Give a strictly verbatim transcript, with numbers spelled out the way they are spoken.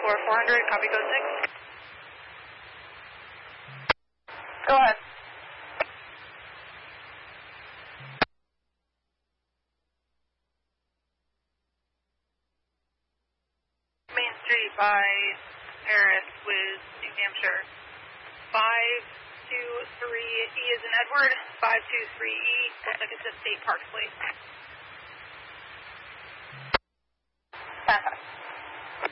for four hundred, copy code six. Go ahead. Main Street by Paris with New Hampshire. five two three E is in Edward. five two three E. Looks like it's a State Park plate. Fantastic.